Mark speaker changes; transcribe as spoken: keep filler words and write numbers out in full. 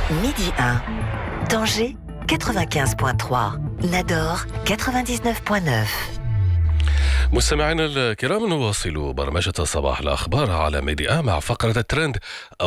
Speaker 1: Midi un. Tanger quatre-vingt-quinze virgule trois. Nador quatre-vingt-dix-neuf virgule neuf.
Speaker 2: مستمعينا الكرام، نواصل برمجة صباح الأخبار على ميديا مع فقرة الترند.